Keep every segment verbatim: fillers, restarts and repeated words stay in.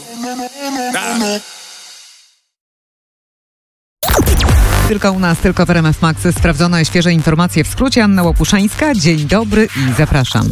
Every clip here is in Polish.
Tylko u nas, tylko w R M F Max sprawdzone świeże informacje w skrócie. Anna Łopuszańska, dzień dobry i zapraszam.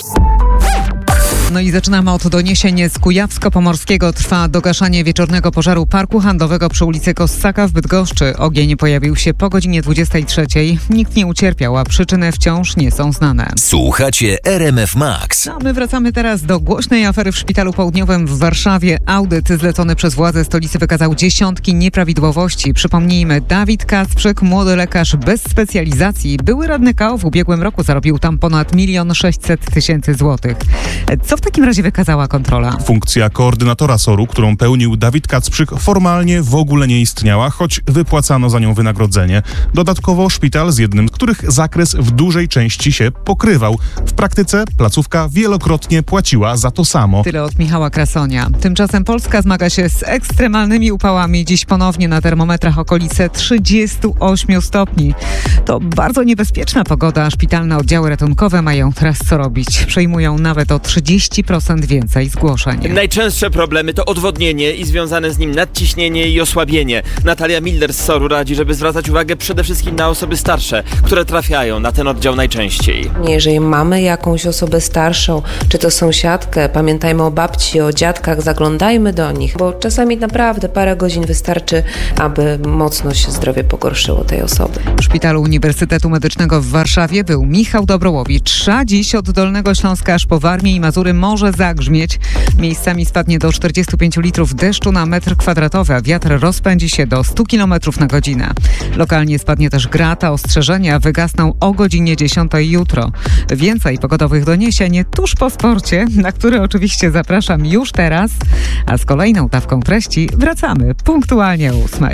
No i zaczynamy od doniesień z Kujawsko-Pomorskiego. Trwa dogaszanie wieczornego pożaru parku handlowego przy ulicy Kossaka w Bydgoszczy. Ogień pojawił się po godzinie dwudziestej trzeciej. Nikt nie ucierpiał, a przyczyny wciąż nie są znane. Słuchacie R M F Max. A my wracamy teraz do głośnej afery w Szpitalu Południowym w Warszawie. Audyt zlecony przez władze stolicy wykazał dziesiątki nieprawidłowości. Przypomnijmy, Dawid Kacprzyk, młody lekarz bez specjalizacji, były radny K O w ubiegłym roku zarobił tam ponad milion sześćset tysięcy złotych. Co w takim razie wykazała kontrola? Funkcja koordynatora S O R-u, którą pełnił Dawid Kacprzyk, formalnie w ogóle nie istniała, choć wypłacano za nią wynagrodzenie. Dodatkowo szpital z jednym z których zakres w dużej części się pokrywał. W praktyce placówka wielokrotnie płaciła za to samo. Tyle od Michała Krasonia. Tymczasem Polska zmaga się z ekstremalnymi upałami. Dziś ponownie na termometrach okolice trzydzieści osiem stopni. To bardzo niebezpieczna pogoda. Szpitalne oddziały ratunkowe mają teraz co robić. Przejmują nawet o trzydzieści procent więcej zgłoszeń. Najczęstsze problemy to odwodnienie i związane z nim nadciśnienie i osłabienie. Natalia Miller z S O R-u radzi, żeby zwracać uwagę przede wszystkim na osoby starsze, które trafiają na ten oddział najczęściej. Jeżeli mamy jakąś osobę starszą, czy to sąsiadkę, pamiętajmy o babci, o dziadkach, zaglądajmy do nich, bo czasami naprawdę parę godzin wystarczy, aby mocno się zdrowie pogorszyło tej osoby. W Szpitalu Uniwersytetu Medycznego w Warszawie był Michał Dobrołowicz, a dziś od Dolnego Śląska aż po Warmię i Mazury może zagrzmieć. Miejscami spadnie do czterdziestu pięciu litrów deszczu na metr kwadratowy, a wiatr rozpędzi się do stu kilometrów na godzinę. Lokalnie spadnie też grad, a ostrzeżenia wygasną o godzinie dziesiątej jutro. Więcej pogodowych doniesień tuż po sporcie, na który oczywiście zapraszam już teraz, a z kolejną dawką treści wracamy punktualnie o ósmej.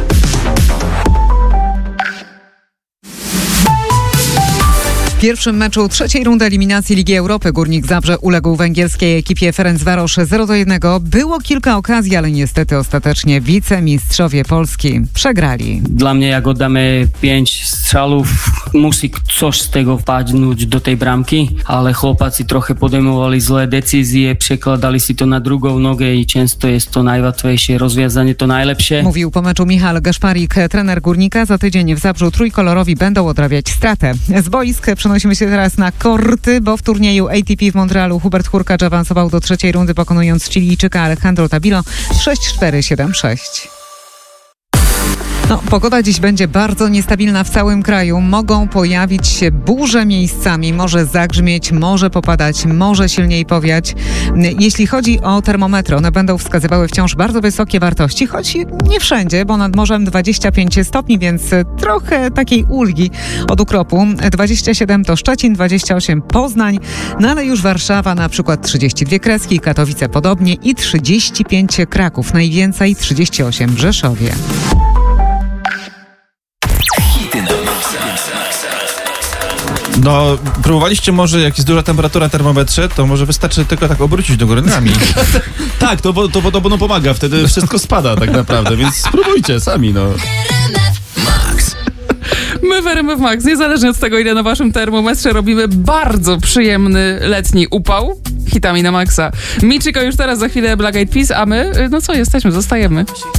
W pierwszym meczu trzeciej rundy eliminacji Ligi Europy Górnik Zabrze uległ węgierskiej ekipie Ferencvaros zero do jednego. Było kilka okazji, ale niestety ostatecznie wicemistrzowie Polski przegrali. Dla mnie, jak oddamy pięć strzałów, musi coś z tego wpadnąć do tej bramki, ale chłopacy trochę podejmowali złe decyzje, przekładali si to na drugą nogę i często jest to najłatwiejsze rozwiązanie, to najlepsze. Mówił po meczu Michał Gaszparik, trener Górnika. Za tydzień w Zabrzu trójkolorowi będą odrabiać stratę. Z boisk przenosimy się teraz na korty, bo w turnieju A T P w Montrealu Hubert Hurkacz awansował do trzeciej rundy, pokonując Chilijczyka Alejandro Tabilo sześć cztery siedem sześć. No, pogoda dziś będzie bardzo niestabilna w całym kraju. Mogą pojawić się burze miejscami, może zagrzmieć, może popadać, może silniej powiać. Jeśli chodzi o termometry, one będą wskazywały wciąż bardzo wysokie wartości, choć nie wszędzie, bo nad morzem dwadzieścia pięć stopni, więc trochę takiej ulgi od ukropu. dwadzieścia siedem to Szczecin, dwadzieścia osiem Poznań, no ale już Warszawa, na przykład trzydzieści dwie Kreski, Katowice podobnie i trzydzieści pięć Kraków, najwięcej trzydzieści osiem w Rzeszowie. No, próbowaliście może, jak jest duża temperatura na termometrze, to może wystarczy tylko tak obrócić do góry nogami. Tak, to, to, to podobno pomaga, wtedy wszystko spada tak naprawdę, więc spróbujcie sami, no. Max. My w R M F Max, niezależnie od tego, ile na waszym termometrze, robimy bardzo przyjemny letni upał hitami na maksa. Michiko już teraz, za chwilę Black Eyed Peas, a my, no co, jesteśmy, zostajemy.